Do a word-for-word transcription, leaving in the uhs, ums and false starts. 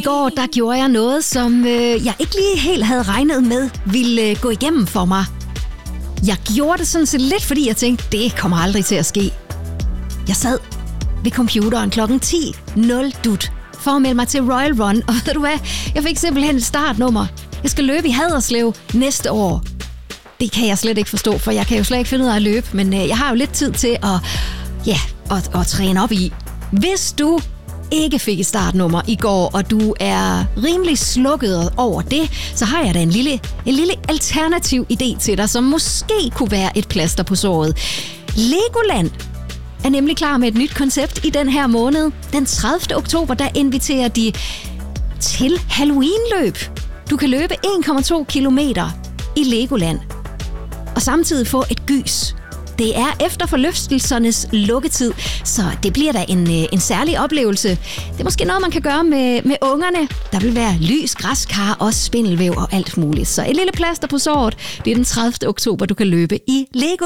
går, der gjorde jeg noget, som øh, jeg ikke lige helt havde regnet med ville øh, gå igennem for mig. Jeg gjorde det sådan set lidt, fordi jeg tænkte, det kommer aldrig til at ske. Jeg sad ved computeren klokken ti nul dut for at melde mig til Royal Run, og ved du hvad, jeg fik simpelthen et startnummer. Jeg skal løbe i Haderslev næste år. Det kan jeg slet ikke forstå, for jeg kan jo slet ikke finde ud af at løbe, men øh, jeg har jo lidt tid til at, ja, at, at træne op i. Hvis du ikke fik et startnummer i går, og du er rimelig slukket over det, så har jeg da en lille, en lille alternativ idé til dig, som måske kunne være et plaster på såret. Legoland er nemlig klar med et nyt koncept i den her måned. Den tredivte oktober, der inviterer de til Halloween-løb. Du kan løbe en komma to kilometer i Legoland, og samtidig få et gys. Det er efter forlystelsernes lukketid, så det bliver da en, en særlig oplevelse. Det er måske noget, man kan gøre med, med ungerne. Der vil være lys, græskar og spindelvæv og alt muligt. Så et lille plaster på såret. Det er den tredivte oktober, du kan løbe i Lego.